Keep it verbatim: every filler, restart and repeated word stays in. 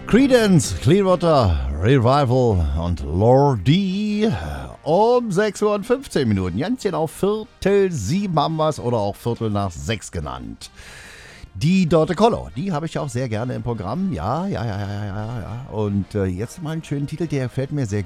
Creedence, Clearwater Revival und Lordi um sechs Uhr und fünfzehn Minuten. Ganz genau Viertel sieben haben wir es oder auch Viertel nach sechs genannt. Die Dorte Collo, die habe ich auch sehr gerne im Programm. Ja, ja, ja, ja, ja, ja. Und äh, jetzt mal einen schönen Titel, der gefällt mir sehr gut.